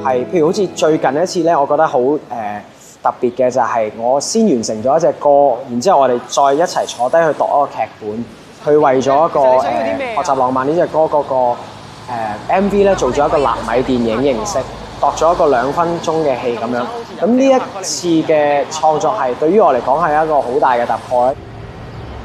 係譬如好似最近一次咧，我覺得好特別嘅就係我先完成咗一隻歌，然之後我哋再一齊坐低去度一個劇本，去為咗一個學習浪漫呢隻歌嗰個MV 咧做咗一個納米電影形式，度咗一個2分鐘嘅戲咁樣。咁呢一次嘅創作係對於我嚟講係一個好大嘅突破咧。